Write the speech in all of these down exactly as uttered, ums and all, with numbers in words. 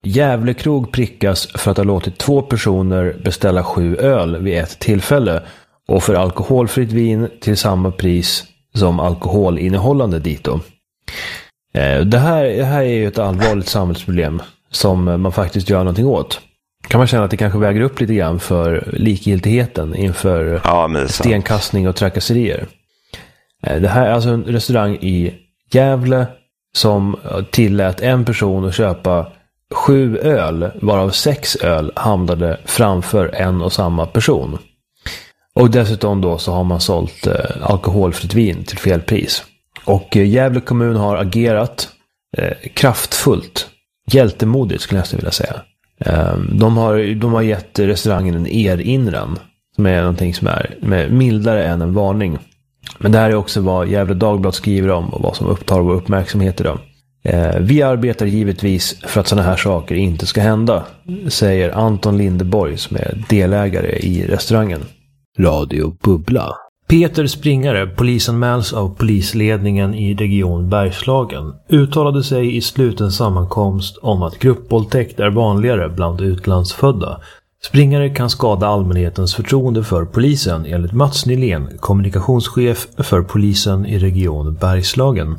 Gävlekrog prickas för att ha låtit två personer beställa sju öl vid ett tillfälle och för alkoholfritt vin till samma pris som alkoholinnehållande dito. Det här, det här är ju ett allvarligt samhällsproblem som man faktiskt gör någonting åt. Kan man känna att det kanske väger upp lite grann för likgiltigheten inför ja, stenkastning och trakasserier. Det här är alltså en restaurang i Gävle som tillät en person att köpa sju öl, varav sex öl hamnade framför en och samma person. Och dessutom då så har man sålt eh, alkoholfritt vin till fel pris. Och eh, Gävle kommun har agerat eh, kraftfullt, hjältemodigt skulle jag nästan vilja säga. Eh, de, har, de har gett restaurangen en erinran som är någonting som är med mildare än en varning. Men det här är också vad Gävle Dagblad skriver om och vad som upptar vår uppmärksamhet idag. Eh, vi arbetar givetvis för att sådana här saker inte ska hända, säger Anton Lindeborg som är delägare i restaurangen. Radio Bubbla. Peter Springare, polisanmäls av polisledningen i region Bergslagen, uttalade sig i sluten sammankomst om att gruppvåldtäkt är vanligare bland utlandsfödda. Springare kan skada allmänhetens förtroende för polisen enligt Mats Nylén, kommunikationschef för polisen i region Bergslagen.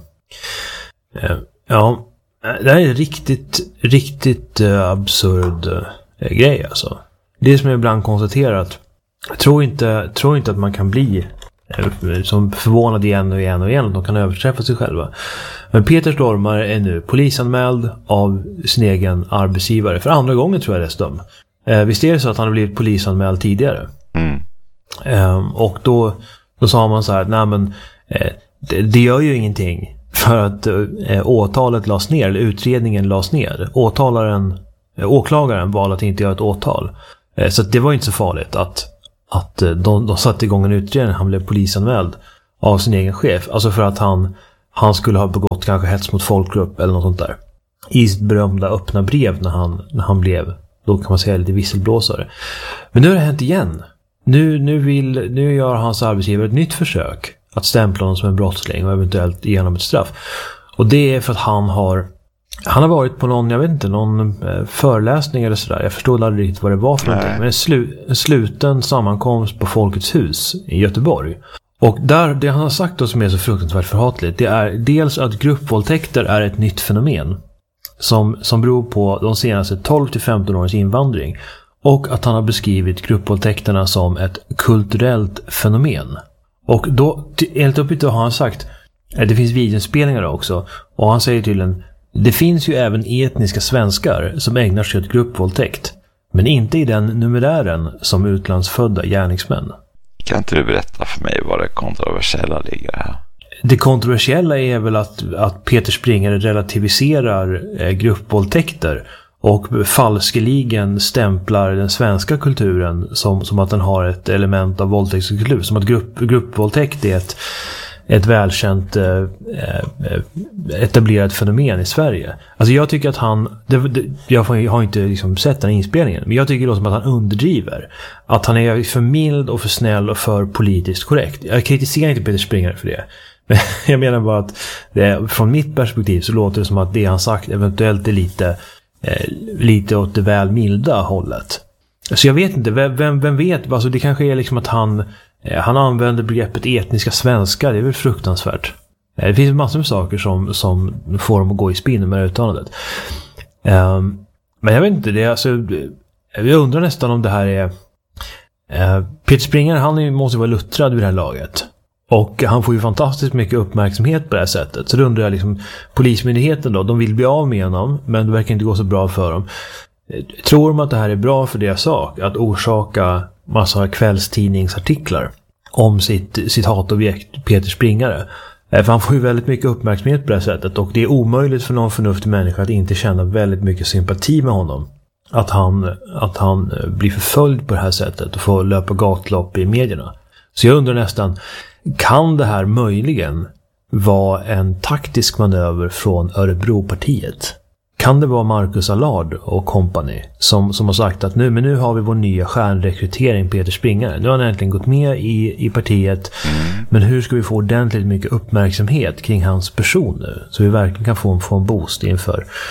Ja, det här är riktigt, riktigt absurd grej alltså. Det som jag ibland konstaterat. Jag tror inte, tror inte att man kan bli som förvånad igen och igen och igen att de kan överträffa sig själva. Men Peter Stormar är nu polisanmäld av sin egen arbetsgivare. För andra gången tror jag dessutom. Eh, visst är det så att han har blivit polisanmäld tidigare. Mm. Eh, och då, då sa man så här, nej men eh, det, det gör ju ingenting för att eh, åtalet lades ner, eller utredningen lades ner. Åtalaren, eh, åklagaren valde att inte göra ett åtal. Eh, så det var inte så farligt att att de, de satte igång en utredning. Han blev polisanmäld av sin egen chef. Alltså för att han, han skulle ha begått kanske hets mot folkgrupp eller något sånt där. I sitt berömda öppna brev när han, när han blev, då kan man säga lite visselblåsare. Men nu har det hänt igen. Nu, nu, vill, nu gör hans arbetsgivare ett nytt försök att stämpla honom som en brottsling och eventuellt genom ett straff. Och det är för att han har Han har varit på någon, jag vet inte, någon föreläsning eller sådär. Jag förstod aldrig riktigt vad det var för Nej. någonting. Men en, slu, en sluten sammankomst på Folkets hus i Göteborg. Och där, det han har sagt då som är så fruktansvärt förhatligt, det är dels att gruppvåldtäkter är ett nytt fenomen som, som beror på de senaste tolv till femton årens invandring. Och att han har beskrivit gruppvåldtäkterna som ett kulturellt fenomen. Och då, enligt uppgift har han sagt, det finns videoinspelningar också. Och han säger tydligen, det finns ju även etniska svenskar som ägnar sig åt gruppvåldtäkt, men inte i den numerären som utlandsfödda gärningsmän. Kan inte du berätta för mig vad det kontroversiella ligger här? Det kontroversiella är väl att, att Peter Springare relativiserar eh, gruppvåldtäkter och falskeligen stämplar den svenska kulturen som, som att den har ett element av våldtäktskultur. Som att grupp, gruppvåldtäkt är ett ett välkänt eh, etablerat fenomen i Sverige. Alltså jag tycker att han det, det, jag har inte liksom sett den inspelningen, men jag tycker då som att han underdriver. Att han är för mild och för snäll och för politiskt korrekt. Jag kritiserar inte Peter Springare för det. Men jag menar bara att det, från mitt perspektiv så låter det som att det han sagt eventuellt är lite eh, lite åt det väl milda hållet. Så jag vet inte, vem, vem vet, alltså det kanske är liksom att han Han använder begreppet etniska svenskar. Det är väl fruktansvärt. Det finns massor med saker som, som får dem att gå i spinn med uttalandet. Um, men jag vet inte. Det är alltså, jag undrar nästan om det här är... Uh, Peter Springare, han måste vara luttrad vid det här laget. Och han får ju fantastiskt mycket uppmärksamhet på det här sättet. Så då undrar jag liksom, polismyndigheten då, de vill bli av med honom, men det verkar inte gå så bra för dem. Tror de att det här är bra för deras sak? Att orsaka massa kvällstidningsartiklar om sitt, sitt hatobjekt Peter Springare. För han får ju väldigt mycket uppmärksamhet på det här sättet. Och det är omöjligt för någon förnuftig människa att inte känna väldigt mycket sympati med honom. Att han, att han blir förföljd på det här sättet och får löpa gatlopp i medierna. Så jag undrar nästan, kan det här möjligen vara en taktisk manöver från Örebropartiet? Kan det vara Marcus Allard och company som, som har sagt att nu, men nu har vi vår nya stjärnrekrytering Peter Springare. Nu har han äntligen gått med i, i partiet. Mm. Men hur ska vi få ordentligt mycket uppmärksamhet kring hans person nu? Så vi verkligen kan få en, få en boost inför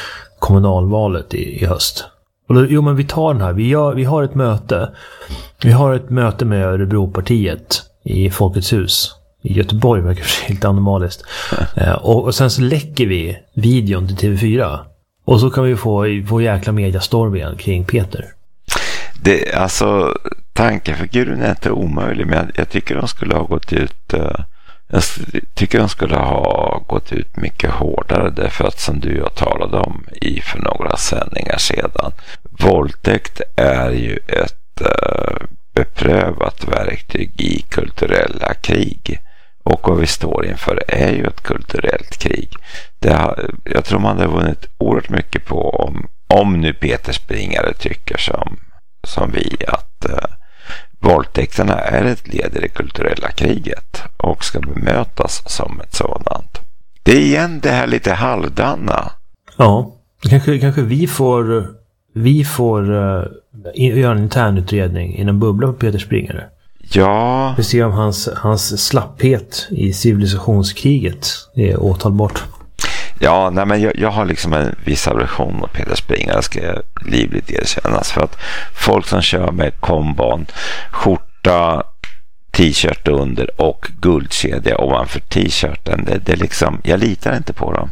kommunalvalet i, i höst. Och då, jo men vi tar den här, vi, gör, vi har ett möte. Vi har ett möte med Örebropartiet i Folkets hus. I Göteborg, verkar helt anomaliskt. Eh, och, och sen så läcker vi videon till T V fyra. Och så kan vi få, få jäkla mediastorm igen kring Peter. Det, alltså, tankefiguren är inte omöjlig, men jag, jag tycker de skulle ha gått ut... Uh, jag tycker de skulle ha gått ut mycket hårdare, därför att som du och jag talade om i för några sändningar sedan. Våldtäkt är ju ett uh, beprövat verktyg i kulturella krig. Och vad vi står inför är ju ett kulturellt krig. Det har, jag tror man hade vunnit oerhört mycket på om, om nu Peter Springare tycker som, som vi att uh, våldtäkterna är ett led i det kulturella kriget och ska bemötas som ett sådant. Det är igen det här lite halvdana. Ja, kanske, kanske vi får vi får uh, göra en internutredning i en bubbla på Peter Springare. Ja. Vi ser om hans, hans slapphet i civilisationskriget är åtalbart. Ja, nej men jag, jag har liksom en viss aversion mot Peter Springare, ska jag livligt erkännas, för att folk som kör med kombon, skjorta, t-shirt under och guldkedja ovanför t-shirten, det, det liksom, jag litar inte på dem.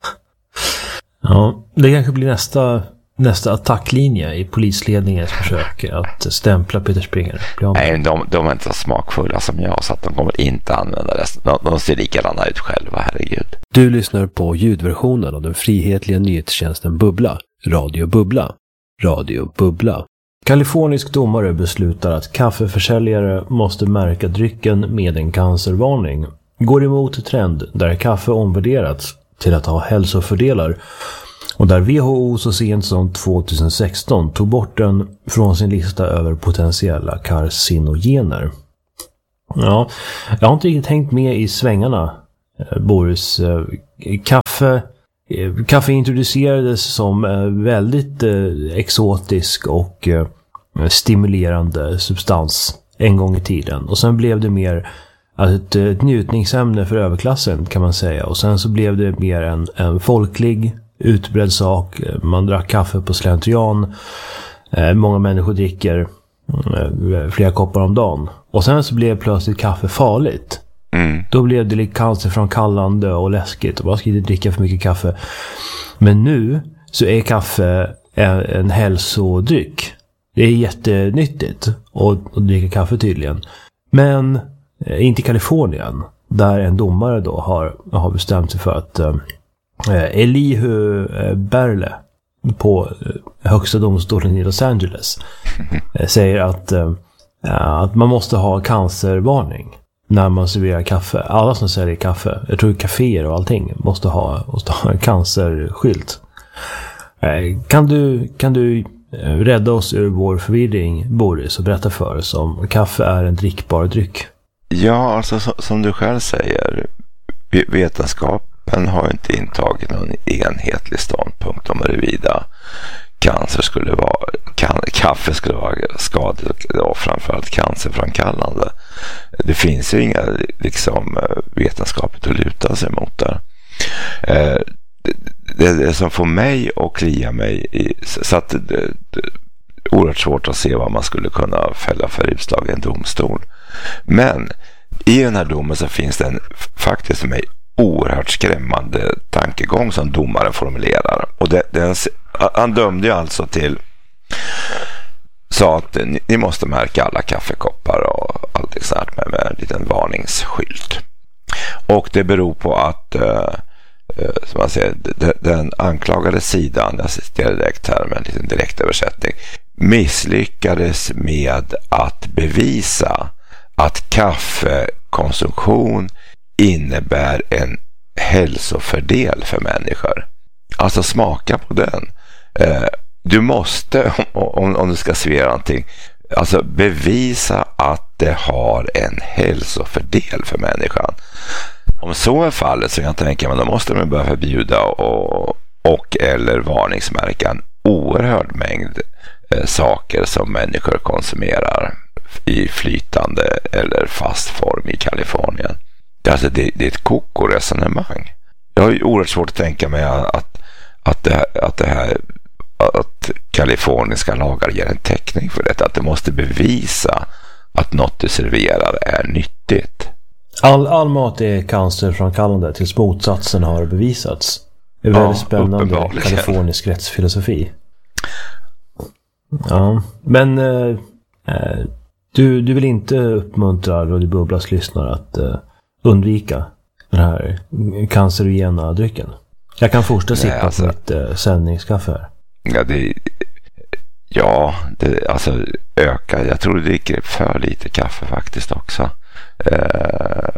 Ja, det kanske blir nästa nästa attacklinje i polisledningens försök att stämpla Peter Springare. Nej, de, de är inte så smakfulla som jag, så att de kommer inte använda det. De, de ser likadana ut själva, herregud. Du lyssnar på ljudversionen av den frihetliga nyhetstjänsten Bubbla, Radio Bubbla, Radio Bubbla. Kalifornisk domare beslutar att kaffeförsäljare måste märka drycken med en cancervarning. Går emot trend där kaffe omvärderats till att ha hälsofördelar, och där W H O så sent som tjugohundrasexton tog bort den från sin lista över potentiella carcinogener. Ja, jag har inte riktigt tänkt med i svängarna, Boris. Kaffe, kaffe introducerades som väldigt exotisk och stimulerande substans en gång i tiden. Och sen blev det mer ett, ett njutningsämne för överklassen, kan man säga. Och sen så blev det mer en, en folklig utbredd sak. Man drack kaffe på slentrian. Eh, många människor dricker eh, flera koppar om dagen. Och sen så blev plötsligt kaffe farligt. Mm. Då blev det lite cancerframkallande och läskigt. Och man ska inte dricka för mycket kaffe. Men nu så är kaffe en, en hälsodryck. Det är jättenyttigt att, att dricka kaffe tydligen. Men eh, inte i Kalifornien. Där en domare då har, har bestämt sig för att eh, Elihu Berle på högsta domstolen i Los Angeles säger att, att man måste ha cancervarning när man serverar kaffe. Alla som säljer kaffe, jag tror kaféer och allting, måste ha, måste ha en cancerskylt. Kan du, kan du rädda oss ur vår förvirring, Boris, och berätta för oss om kaffe är en drickbar dryck? Ja, alltså som du själv säger, vetenskap men har inte intagit någon enhetlig ståndpunkt om huruvida cancer skulle vara, kan, kaffe skulle vara skadligt och framförallt cancerframkallande. Det finns ju inga liksom, vetenskapligt att luta sig mot där. Eh, det, det, det som får mig att klia mig i, så att det, det, det är oerhört svårt att se vad man skulle kunna fälla för utslag i en domstol. Men i den här domen så finns det en, faktiskt för mig oerhört skrämmande tankegång som domaren formulerar. Och det, det, han dömde ju alltså till, sa att ni, ni måste märka alla kaffekoppar och allting sånt med, med en liten varningsskylt. Och det beror på att eh, som man säger, den anklagade sidan, jag citerar direkt här med en liten direktöversättning, misslyckades med att bevisa att kaffekonsumtion innebär en hälsofördel för människor. Alltså smaka på den. Du måste, om, om du ska servera någonting, alltså bevisa att det har en hälsofördel för människan. Om så är fallet så kan jag tänka mig, då måste man börja förbjuda och, och eller varningsmärka en oerhörd mängd eh, saker som människor konsumerar i flytande eller fast form i Kalifornien. Alltså det, det är ett koko-resonemang. Jag har ju oerhört svårt att tänka mig att, att, det, här, att det här kaliforniska lagar ger en täckning för det. Att du måste bevisa att något du serverar är nyttigt. All, all mat är cancerframkallande tills motsatsen har bevisats. Det är ja, väldigt spännande kalifornisk rättsfilosofi. Ja, men eh, du, du vill inte uppmuntra Radio Bubblas lyssnare att eh, undvika den här cancerogena drycken. Jag kan fortsätta sippa alltså, på mitt eh, sändningskaffe här. Ja, det, ja det, alltså öka. Jag tror det dricker för lite kaffe faktiskt också. Eh,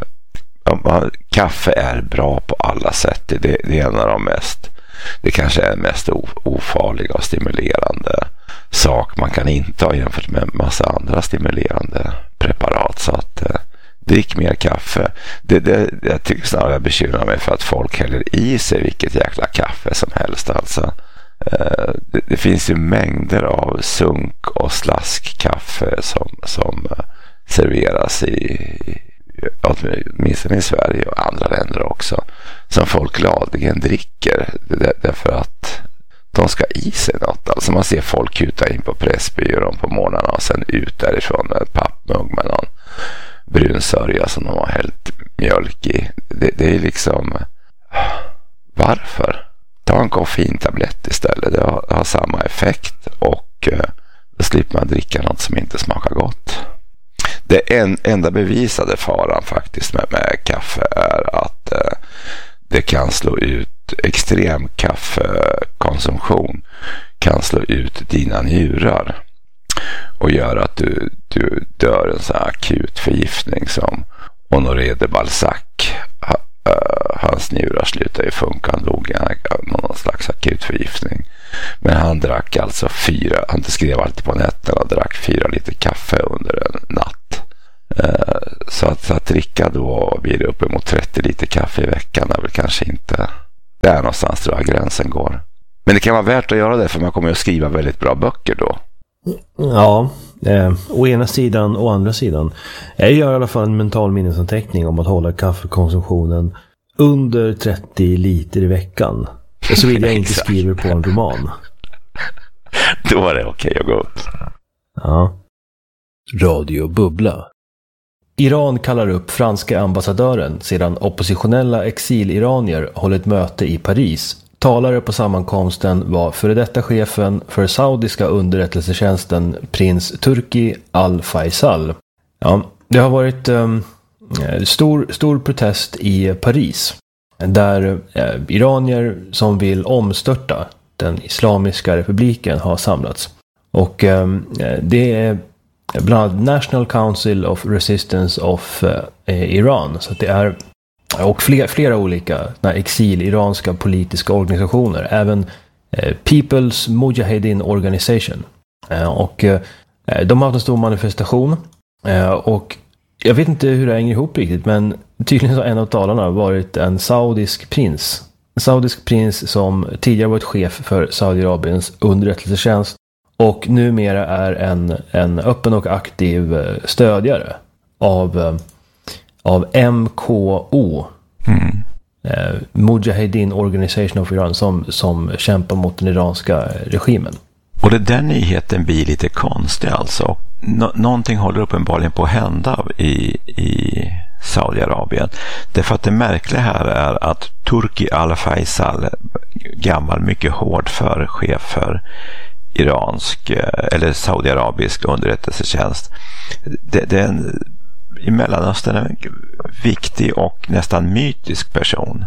kaffe är bra på alla sätt. Det, det är en av de mest, det kanske är den mest ofarliga och stimulerande sak man kan inta jämfört med en massa andra stimulerande preparat. Så att eh, drick mer kaffe. Det, det, jag tycker snarare jag bekymrar mig för att folk häller i sig vilket jäkla kaffe som helst. Alltså, eh, det, det finns ju mängder av sunk och slaskkaffe som, som eh, serveras i, åtminstone i Sverige och andra länder också, som folk gladligen dricker därför att de ska i sig något. Alltså man ser folk kuta in på Pressbyrån på morgnarna och sen ut därifrån med en pappmugg med någon brun sörja som de har hällt mjölk i. Det, det är liksom, varför? Ta en koffeintablett istället. Det har, har samma effekt och eh, då slipper man dricka något som inte smakar gott. Det en, enda bevisade faran faktiskt med, med kaffe är att eh, det kan slå ut, extrem kaffekonsumtion kan slå ut dina njurar och göra att du, du dör en sån här akut förgiftning som Honoré de Balzac. Ha, uh, hans njurar slutar ju funka, han dog i någon slags akut förgiftning. Men han drack alltså fyra, han skrev alltid på nätterna och drack fyra liter kaffe under en natt. Uh, så, att, så att dricka då blir det uppemot trettio liter kaffe i veckan är väl kanske inte, det är någonstans tror jag gränsen går. Men det kan vara värt att göra det för man kommer att skriva väldigt bra böcker då. Ja, eh, å ena sidan och å andra sidan. Jag gör i alla fall en mental minnesanteckning om att hålla kaffekonsumtionen under trettio liter i veckan. Så vill jag inte skriva på en roman. Då är det okej okay att gå upp. Ja. Radio Bubbla. Iran kallar upp franska ambassadören sedan oppositionella exiliranier hållit möte i Paris. Talare på sammankomsten var före detta chefen för saudiska underrättelsetjänsten prins Turki Al-Faisal. Ja, det har varit um, stor, stor protest i Paris där eh, iranier som vill omstörta den islamiska republiken har samlats. Och um, det är bland annat National Council of Resistance of eh, Iran. Så att det är och flera, flera olika exil-iranska politiska organisationer. Även eh, People's Mujahedin Organization. Eh, och eh, de har haft en stor manifestation. Eh, och jag vet inte hur det hänger ihop riktigt. Men tydligen så har en av talarna varit en saudisk prins. En saudisk prins som tidigare varit chef för Saudiarabiens underrättelsetjänst. Och numera är en, en öppen och aktiv stödjare av, av M K O. Mm. Eh, Mujahedin Organization of Iran som, som kämpar mot den iranska regimen. Och det den nyheten blir lite konstig alltså. Nå- någonting håller uppenbarligen på att hända i, i Saudiarabien. Därför att det märkliga här är att Turki Al-Faisal, gammal mycket hård för chef för iransk eller saudiarabisk underrättelsetjänst. Det, det är en, i Mellanöstern en viktig och nästan mytisk person.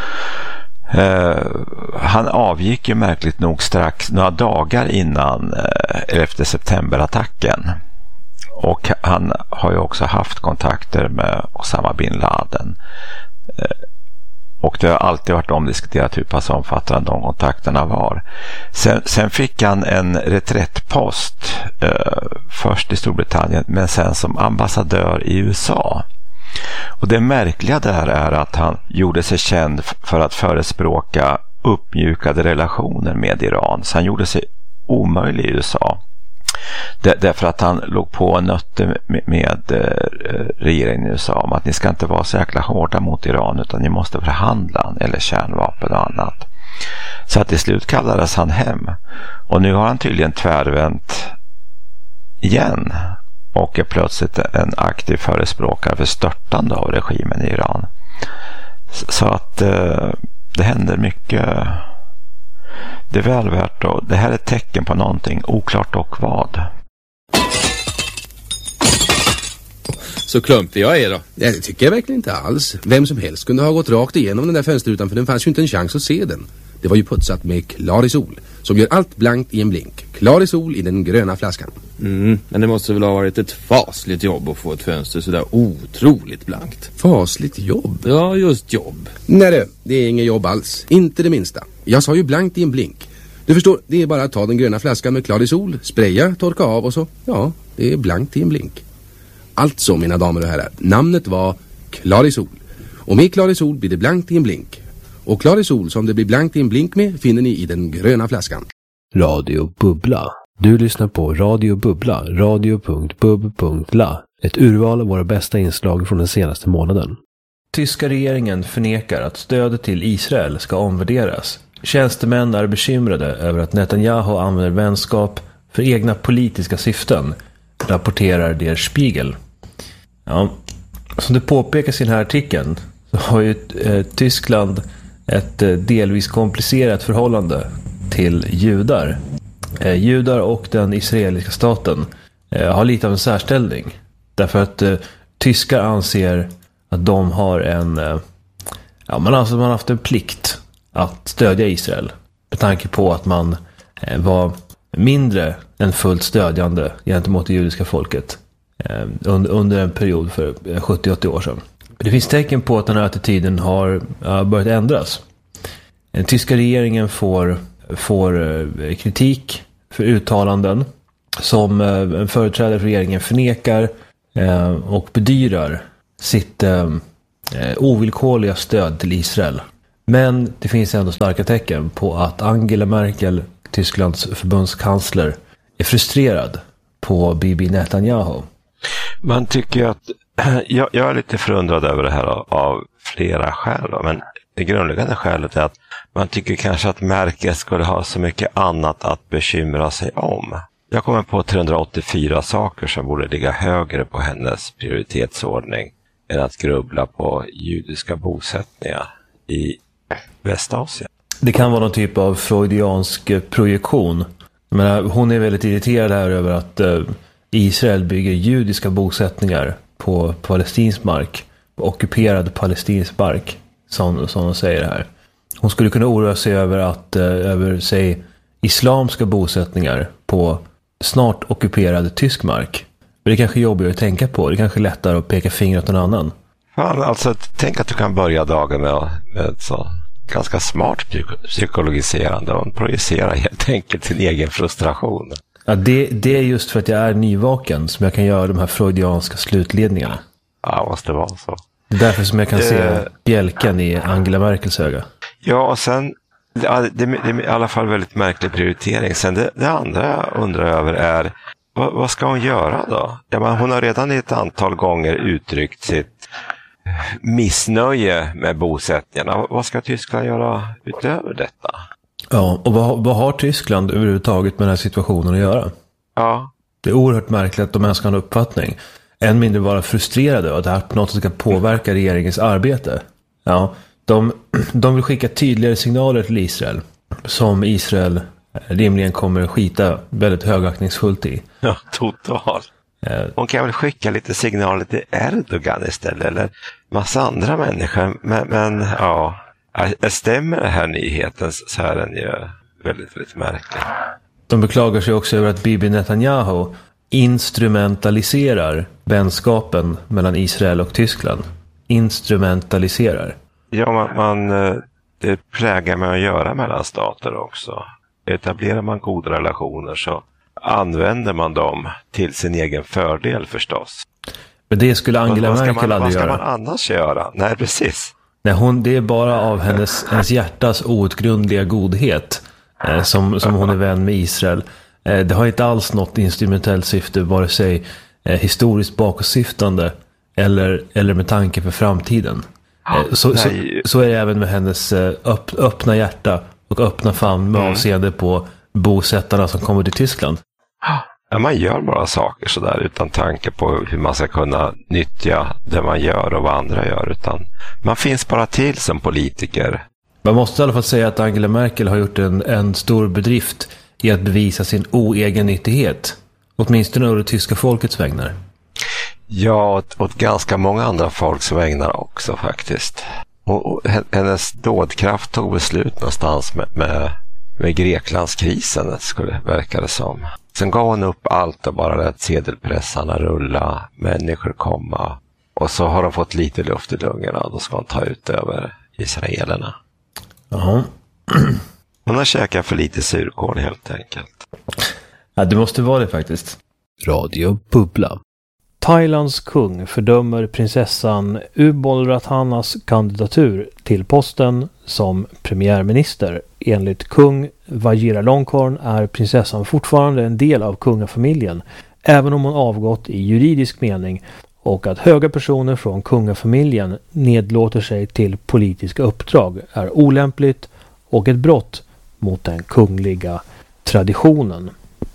Uh, han avgick ju märkligt nog strax några dagar innan uh, elfte september-attacken. Och han har ju också haft kontakter med Osama bin Laden. Uh, Och det har alltid varit omdiskuterat hur pass omfattande de kontakterna var. Sen, sen fick han en reträttpost eh, först i Storbritannien men sen som ambassadör i U S A. Och det märkliga där är att han gjorde sig känd för att förespråka uppmjukade relationer med Iran. Så han gjorde sig omöjlig i U S A. Det, därför att han låg på och nötte med, med eh, regeringen i U S A om att ni ska inte vara så jäkla hårda mot Iran utan ni måste förhandla eller kärnvapen och annat. Så att till slut kallades han hem. Och nu har han tydligen tvärvänt igen och är plötsligt en aktiv förespråkare för störtande av regimen i Iran. Så att eh, det händer mycket. Det är väl värt att, det här är ett tecken på någonting, oklart dock vad. Så klumpig jag är då? Ja, det tycker jag verkligen inte alls. Vem som helst kunde ha gått rakt igenom den där fönsterrutan, för den fanns ju inte en chans att se den. Det var ju putsat med klarisol, som gör allt blankt i en blink. Klarisol i den gröna flaskan. Mm, men det måste väl ha varit ett fasligt jobb att få ett fönster sådär otroligt blankt. Fasligt jobb? Ja, just jobb. Nej det, det är inget jobb alls. Inte det minsta. Jag sa ju blankt i en blink. Du förstår, det är bara att ta den gröna flaskan med klarisol, spraya, torka av och så, ja, det är blankt i en blink. Alltså, mina damer och herrar, namnet var klarisol. Och med klarisol blir det blankt i en blink. Och klarisol som det blir blankt i en blink med finner ni i den gröna flaskan. Radio Bubbla. Du lyssnar på Radio Bubbla, radio punkt bub punkt la. Ett urval av våra bästa inslag från den senaste månaden. Tyska regeringen förnekar att stödet till Israel ska omvärderas. Tjänstemän är bekymrade över att Netanyahu använder vänskap för egna politiska syften, rapporterar Der Spiegel. Ja, som det påpekas i den här artikeln så har ju eh, Tyskland ett eh, delvis komplicerat förhållande till judar. Eh, judar och den israeliska staten eh, har lite av en särställning. Därför att eh, tyskar anser att de har en... Eh, ja, man, alltså, man har haft en plikt att stödja Israel. Med tanke på att man eh, var mindre än fullt stödjande gentemot det judiska folket eh, under, under en period för sjuttio till åttio år sedan. Det finns tecken på att den här attityden har uh, börjat ändras. Den tyska regeringen får, får uh, kritik för uttalanden som uh, en företrädare för regeringen förnekar uh, och bedyrar sitt uh, uh, ovillkorliga stöd till Israel. Men det finns ändå starka tecken på att Angela Merkel, Tysklands förbundskansler, är frustrerad på Bibi Netanyahu. Man tycker att jag, jag är lite förundrad över det här av, av flera skäl. Då. Men det grundläggande skälet är att man tycker kanske att Merkel skulle ha så mycket annat att bekymra sig om. Jag kommer på trehundraåttiofyra saker som borde ligga högre på hennes prioritetsordning än att grubbla på judiska bosättningar i Västasien. Det kan vara någon typ av freudiansk projektion. Jag menar, hon är väldigt irriterad här över att eh, Israel bygger judiska bosättningar på palestinsk mark, på ockuperad palestinsk mark, som, som de säger här. Hon skulle kunna oroa sig över att eh, över sig islamska bosättningar på snart ockuperad tysk mark. Men det är kanske jobbigt att tänka på. Det är kanske lättare att peka finger åt någon annan. Fan, alltså tänk att du kan börja dagen med, med så ganska smart psykologiserande och projicera helt enkelt sin egen frustration. Ja, det, det är just för att jag är nyvaken som jag kan göra de här freudianska slutledningarna. Ja, måste vara så. Det är därför som jag kan se eh, bjälken i Angela Merkels öga. Ja, och sen ja, det, det är i alla fall väldigt märklig prioritering. Sen det, det andra jag undrar över är vad, vad ska hon göra då? Ja, men hon har redan ett antal gånger uttryckt sitt missnöje med bosättningarna. Vad ska Tyskland göra utöver detta? Ja, och vad, vad har Tyskland överhuvudtaget med den här situationen att göra? Ja. Det är oerhört märkligt att de ens kan ha en uppfattning. Än mindre vara frustrerade och att det här på något sätt ska påverka regeringens arbete. Ja, de, de vill skicka tydligare signaler till Israel som Israel rimligen kommer skita väldigt högaktningsfullt i. Ja, totalt. Hon kan väl skicka lite signaler till Erdogan istället eller massa andra människor. Men, men ja, stämmer det här nyheten så är den ju väldigt, väldigt märklig. De beklagar sig också över att Bibi Netanyahu instrumentaliserar vänskapen mellan Israel och Tyskland. Instrumentaliserar. Ja, man, man det prägar med att göra mellan stater också. Etablerar man goda relationer så använder man dem till sin egen fördel förstås. Men det skulle Angela vad, vad Merkel man, aldrig göra. Vad ska man annars göra? Nej, precis. Nej, hon, det är bara av hennes, hennes hjärtas outgrundliga godhet eh, som, som hon är vän med Israel. Eh, det har inte alls något instrumentellt syfte, vare sig eh, historiskt bakåtsyftande eller, eller med tanke för framtiden. Eh, så, så, så är det även med hennes eh, öpp, öppna hjärta och öppna famn med mm. avseende på bosättarna som kommer till Tyskland. Ja, man gör bara saker så där utan tanke på hur man ska kunna nyttja det man gör och vad andra gör, utan man finns bara till som politiker. Man måste i alla fall säga att Angela Merkel har gjort en, en stor bedrift i att bevisa sin oegennyttighet, åtminstone över det tyska folkets vägnar. Ja, åt, åt ganska många andra folks vägnar också faktiskt. Och, och hennes dådkraft tog beslut någonstans med, med, med Greklandskrisen, skulle verka det som. Sen gav hon upp allt och bara lät sedelpressarna rulla, människor komma. Och så har de fått lite luft i lungorna, då ska hon ta ut över israelerna. Jaha. Hon har käkat för lite surkål helt enkelt. Ja, det måste vara det faktiskt. Radio Bubbla. Thailands kung fördömer prinsessan Ubol-Rathanas kandidatur till posten som premiärminister. Enligt kung Vajiralongkorn är prinsessan fortfarande en del av kungafamiljen, även om hon avgått i juridisk mening, och att höga personer från kungafamiljen nedlåter sig till politiska uppdrag är olämpligt och ett brott mot den kungliga traditionen.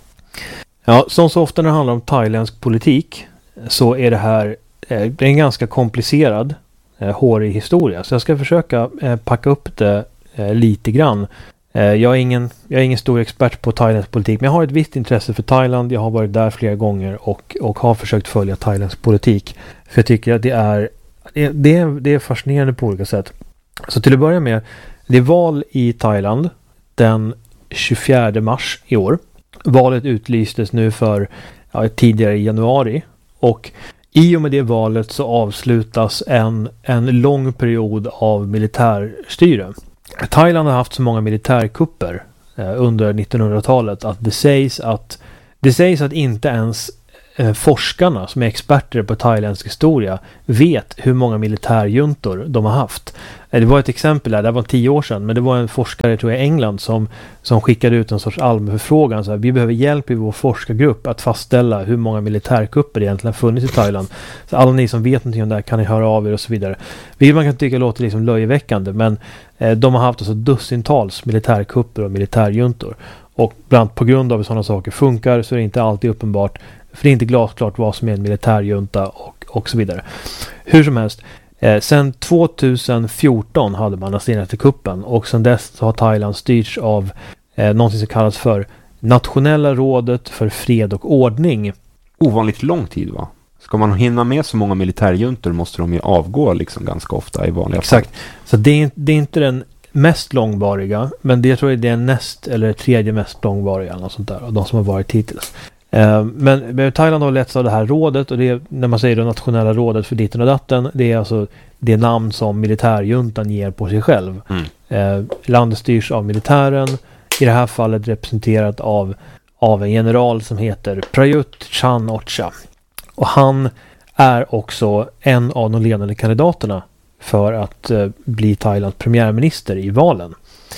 Ja, som så ofta när det handlar om thailändsk politik så är det här eh, en ganska komplicerad, eh, hårig historia. Så jag ska försöka eh, packa upp det eh, lite grann. Eh, jag, är ingen, jag är ingen stor expert på thailändsk politik, men jag har ett visst intresse för Thailand. Jag har varit där flera gånger och, och har försökt följa thailändsk politik. För jag tycker att det är, det, det är, det är fascinerande på olika sätt. Så till att börja med, det är val i Thailand den tjugofjärde mars i år. Valet utlystes nu för ja, tidigare i januari. Och i och med det valet så avslutas en, en lång period av militärstyre. Thailand har haft så många militärkupper eh, under nittonhundratalet att det sägs att det sägs att inte ens eh, forskarna som är experter på thailändsk historia vet hur många militärjuntor de har haft. Eh, det var ett exempel där, det var tio år sedan, men det var en forskare tror jag i England som, som skickade ut en sorts allmän förfrågan. Så här, vi behöver hjälp i vår forskargrupp att fastställa hur många militärkupper det egentligen funnits i Thailand. Så alla ni som vet någonting om det här kan ni höra av er och så vidare. Vilket man kan tycka låter liksom löjeväckande, men eh, de har haft alltså dussintals militärkupper och militärjuntor. Och bland på grund av hur sådana saker funkar så är det inte alltid uppenbart, för det är inte glasklart vad som är en militärjunta och, och så vidare. Hur som helst, eh, sen tjugohundrafjorton hade man den senaste kuppen, och sedan dess har Thailand styrts av eh, någonting som kallas för Nationella rådet för fred och ordning. Ovanligt lång tid, va? Ska man hinna med så många militärjuntor måste de ju avgå liksom ganska ofta i vanliga Exakt. fall. Så det är, det är inte den mest långvariga, men det tror jag är den näst eller tredje mest långvariga eller något sånt där, av de som har varit hittills. Uh, men, men Thailand har letts av det här rådet, och det är, när man säger det nationella rådet för ditten och datten, det är alltså det namn som militärjuntan ger på sig själv. Mm. Uh, landet styrs av militären, i det här fallet representerat av, av en general som heter Prayut Chan-o-cha. Och han är också en av de ledande kandidaterna för att uh, bli Thailands premiärminister i valen.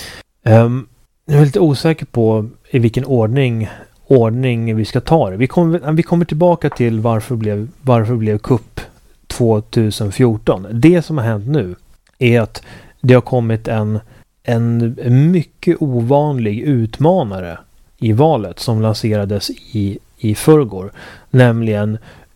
Um, jag är lite osäker på i vilken ordning ordning vi ska ta det. Vi kommer, vi kommer tillbaka till varför blev, varför blev kupp tjugohundrafjorton. Det som har hänt nu är att det har kommit en, en mycket ovanlig utmanare i valet som lanserades i, i förrgår. Nämligen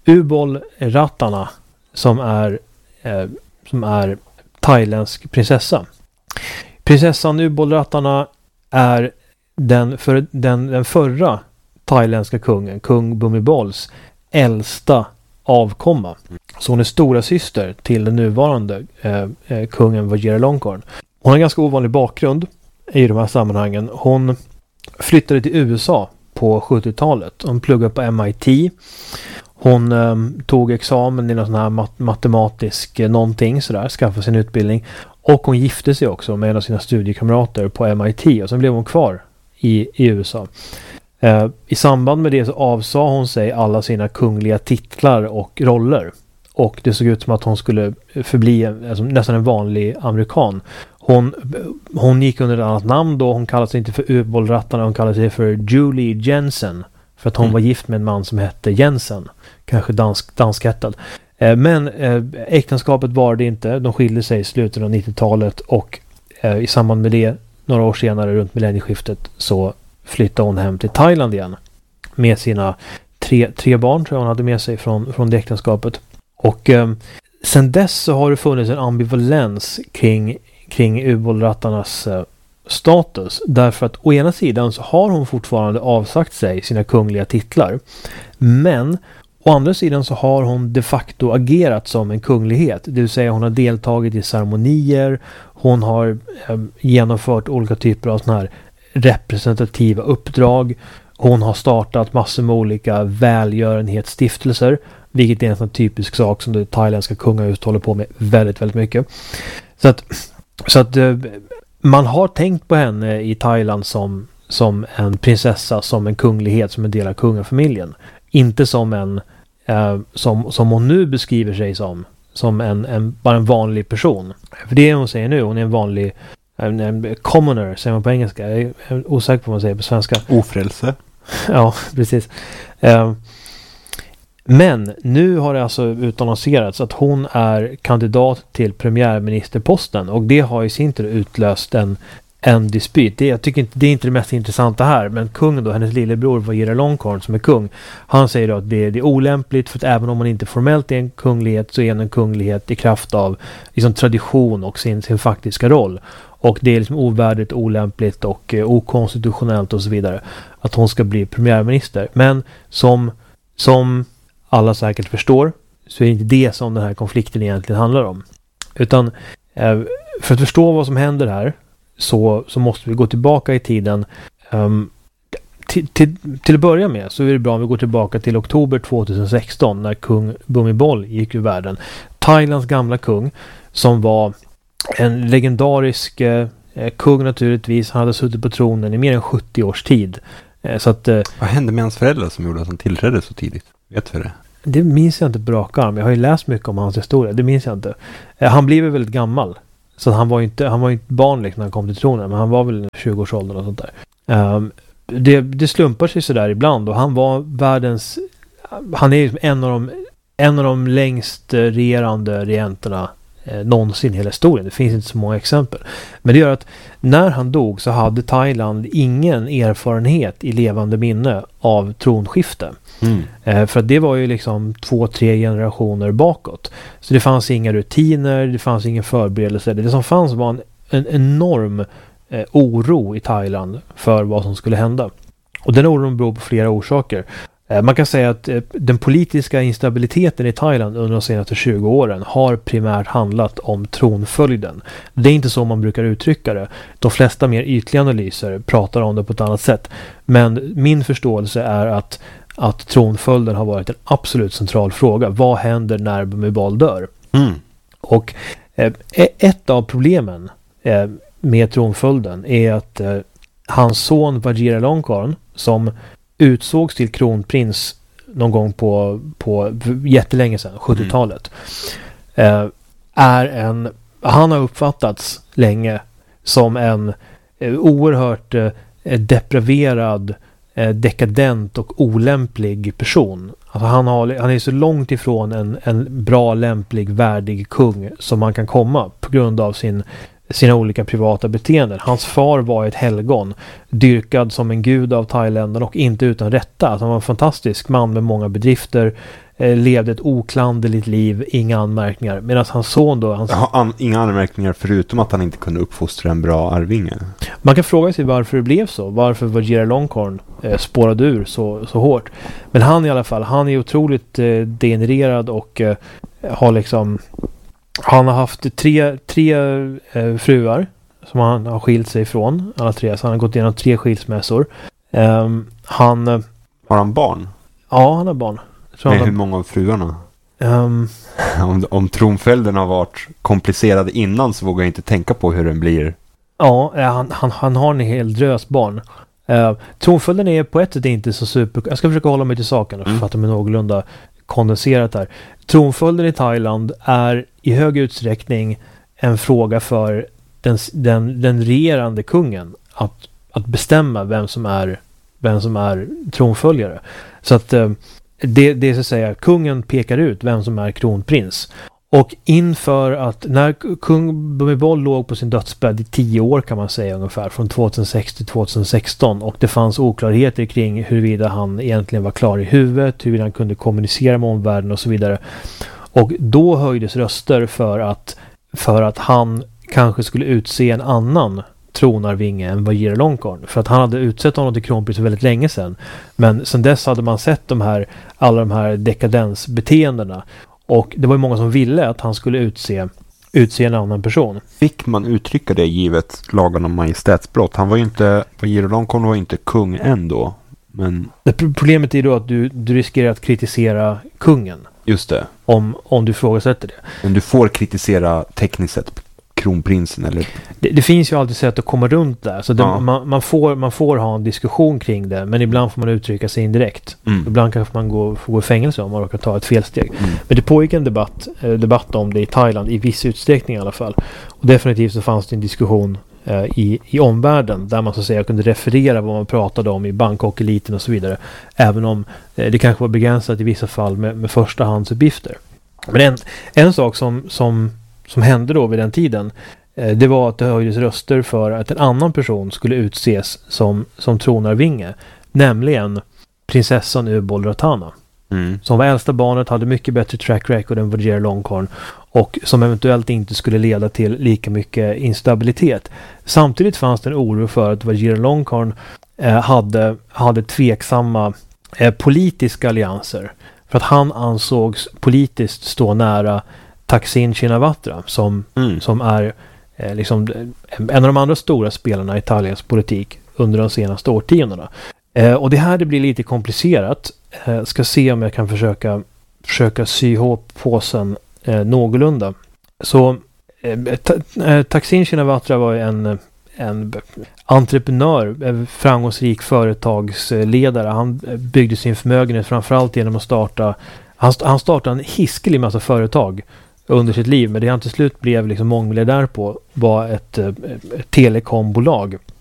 Ubol-Ratana som är, eh, som är thailändsk prinsessa. Prinsessan Ubol-Ratana är den, för, den, den förra thailändska kungen, kung Bhumibols äldsta avkomma. Så hon är stora syster till den nuvarande eh, eh, kungen Vajiralongkorn. Hon har en ganska ovanlig bakgrund i de här sammanhangen. Hon flyttade till U S A på sjuttiotalet. Hon pluggade på M I T. Hon eh, tog examen i någon sån här mat- matematisk eh, någonting sådär, skaffade sin utbildning. Och hon gifte sig också med en av sina studiekamrater på M I T, och sen blev hon kvar i, i U S A. Eh, I samband med det så avsa hon sig alla sina kungliga titlar och roller. Och det såg ut som att hon skulle förbli alltså, nästan en vanlig amerikan. Hon, hon gick under ett annat namn då. Hon kallade sig inte för Ubol-Ratana, hon kallade sig för Julie Jensen. För att hon mm. var gift med en man som hette Jensen. Kanske dansk, danskättad. Eh, men eh, äktenskapet var det inte. De skilde sig i slutet av nittiotalet, och eh, i samband med det några år senare runt millennieskiftet så flyttade hon hem till Thailand igen med sina tre, tre barn tror jag hon hade med sig från, från det äktenskapet. Och eh, sen dess så har det funnits en ambivalens kring, kring ubålrattarnas eh, status. Därför att å ena sidan så har hon fortfarande avsagt sig sina kungliga titlar. Men å andra sidan så har hon de facto agerat som en kunglighet. Det vill säga hon har deltagit i ceremonier. Hon har eh, genomfört olika typer av såna här representativa uppdrag. Hon har startat massor med olika välgörenhetsstiftelser. Vilket är en sån typisk sak som det thailändska kungahuset håller på med väldigt, väldigt mycket. Så att, så att eh, man har tänkt på henne i Thailand som, som en prinsessa, som en kunglighet, som en del av kungafamiljen. Inte som en, eh, som, som hon nu beskriver sig som, som en, en, bara en vanlig person. För det är hon säger nu, hon är en vanlig en, en commoner, säger man på engelska. Jag är osäker på vad man säger på svenska. Ofrälse. Ja, precis. Eh, men nu har det alltså utannonserats att hon är kandidat till premiärministerposten och det har i sin tur utlöst en, en dispyt. Det, jag tycker inte, det är inte det mest intressanta här, men kungen då, hennes lillebror Vajiralongkorn som är kung, han säger då att det, det är olämpligt för att även om man inte formellt är en kunglighet så är en kunglighet i kraft av liksom, tradition och sin, sin faktiska roll. Och det är liksom ovärdigt, olämpligt och eh, okonstitutionellt och så vidare att hon ska bli premiärminister. Men som, som alla säkert förstår så är det inte det som den här konflikten egentligen handlar om. Utan eh, för att förstå vad som händer här så, så måste vi gå tillbaka i tiden. Um, till, till, till att börja med så är det bra om vi går tillbaka till oktober tjugohundrasexton när kung Bhumibol gick ur världen. Thailands gamla kung som var en legendarisk eh, kung naturligtvis. Han hade suttit på tronen i mer än sjuttio års tid. Eh, så att, eh, vad hände med hans föräldrar som gjorde att han tillträdde så tidigt? Vet du det? Det minns jag inte på rak arm. Jag har ju läst mycket om hans historia. Det minns jag inte. Eh, han blev väldigt gammal. Så han var ju inte, han var ju inte barn liksom när han kom till tronen. Men han var väl tjugo-årsåldern och sånt där. Um, det, det slumpar sig sådär ibland. Och han var världens... Han är ju en av de, en av de längst regerande regenterna eh, någonsin i hela historien. Det finns inte så många exempel. Men det gör att när han dog så hade Thailand ingen erfarenhet i levande minne av tronskifte. Mm. Eh, för att det var ju liksom två, tre generationer bakåt. Så det fanns inga rutiner, det fanns ingen förberedelse. Det som fanns var en, en enorm eh, oro i Thailand för vad som skulle hända. Och den oron beror på flera orsaker. Eh, man kan säga att eh, den politiska instabiliteten i Thailand under de senaste tjugo åren har primärt handlat om tronföljden. Det är inte så man brukar uttrycka det. De flesta mer ytliga analyser pratar om det på ett annat sätt. Men min förståelse är att att tronföljden har varit en absolut central fråga. Vad händer när Bhumibol dör? Mm. Och eh, ett av problemen eh, med tronföljden är att eh, hans son Vajiralongkorn som utsågs till kronprins någon gång på, på jättelänge sedan, sjuttiotalet eh, är en, han har uppfattats länge som en eh, oerhört eh, depraverad, dekadent och olämplig person. Alltså han, har, han är så långt ifrån en, en bra, lämplig, värdig kung som man kan komma på grund av sin, sina olika privata beteenden. Hans far var ett helgon, dyrkad som en gud av Thailändern och inte utan rätta. Alltså han var en fantastisk man med många bedrifter, eh, levde ett oklanderligt liv, inga anmärkningar. Medan hans son då... Hans... Ja, an, inga anmärkningar förutom att han inte kunde uppfostra en bra arvinge. Man kan fråga sig varför det blev så. Varför Vajiralongkorn eh, spårade ur så, så hårt. Men han i alla fall, han är otroligt eh, degenererad och eh, har liksom... Han har haft tre, tre eh, fruar som han har skilt sig ifrån. Alla tre. Så han har gått igenom tre skilsmässor. Um, han... Eh, har han barn? Ja, han har barn. Men hur många av fruarna? Um, om, om tronföljden har varit komplicerad innan så vågar jag inte tänka på hur den blir. Ja, han, han, han har en hel drös barn. Uh, tronföljden är på ett sätt inte så super... Jag ska försöka hålla mig till saken och mm. fatta mig någorlunda kondenserat här. Tronföljden i Thailand är i hög utsträckning en fråga för den, den, den regerande kungen att, att bestämma vem som är vem som är tronföljare. Så att uh, det, det är så att säga kungen pekar ut vem som är kronprins. Och inför att när kung Bhumibol låg på sin dödsbädd i tio år kan man säga ungefär, från tjugohundrasex till tjugohundrasexton, och det fanns oklarheter kring huruvida han egentligen var klar i huvudet, huruvida han kunde kommunicera med omvärlden och så vidare. Och då höjdes röster för att, för att han kanske skulle utse en annan tronarvinge än Vajiralongkorn, för att han hade utsett honom till kronprins för väldigt länge sedan. Men sedan dess hade man sett de här, alla de här dekadensbeteendena. Och det var ju många som ville att han skulle utse, utse en annan person. Fick man uttrycka det givet lagen om majestätsbrott? Han var ju inte, Vajiralongkorn var ju inte kung ändå. Men... Det problemet är då att du, du riskerar att kritisera kungen. Just det. Om, om du frågasätter det. Men du får kritisera tekniskt sett kronprinsen eller... Det, det finns ju alltid sätt att komma runt där. Så det, Ja. man, man, får, man får ha en diskussion kring det. Men ibland får man uttrycka sig indirekt. Mm. Ibland kanske man går, får gå i fängelse om man råkar ta ett felsteg. Mm. Men det pågick en debatt, eh, debatt om det i Thailand. I viss utsträckning i alla fall. Och definitivt så fanns det en diskussion eh, i, i omvärlden. Där man så att säga kunde referera vad man pratade om i Bangkok-eliten och så vidare. Även om eh, det kanske var begränsat i vissa fall med, med förstahandsuppgifter. Men en, en sak som... som som hände då vid den tiden, eh, det var att det höjdes röster för att en annan person skulle utses som, som tronarvinge, nämligen prinsessan Ubol Ratana, Mm. som var äldsta barnet, hade mycket bättre track record än Vajiralongkorn och som eventuellt inte skulle leda till lika mycket instabilitet. Samtidigt fanns det en oro för att Vajiralongkorn eh, hade, hade tveksamma eh, politiska allianser, för att han ansågs politiskt stå nära Thaksin Shinawatra som, Mm. som är eh, liksom en av de andra stora spelarna i Thailands politik under de senaste årtiondena. Eh, och det här det blir lite komplicerat. Eh, ska se om jag kan försöka, försöka sy ihop påsen eh, någorlunda. Så eh, ta, eh, Thaksin Shinawatra var en, en entreprenör, en framgångsrik företagsledare. Han byggde sin förmögenhet framförallt genom att starta han, han startade en hiskelig massa företag under sitt liv, men det han till slut blev liksom mångmiljardär på var ett, ett telekombolag.